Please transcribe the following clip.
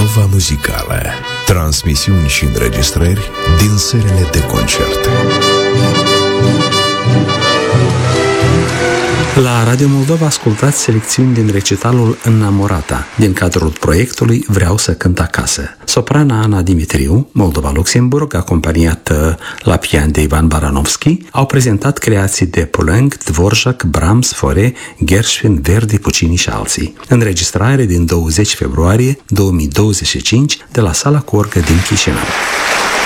Moldova Muzicală. Transmisiuni și înregistrări din serile de concert. La Radio Moldova ascultați selecțiuni din recitalul Înamorata, din cadrul proiectului Vreau să cânt acasă. Soprana Ana Dimitriu, Moldova-Luxemburg, acompaniată la pian de Ivan Baranovski, au prezentat creații de Poulenc, Dvorak, Brahms, Fauré, Gershwin, Verdi, Puccini și alții. Înregistrare din 20 februarie 2025 de la Sala Corgă din Chișinău.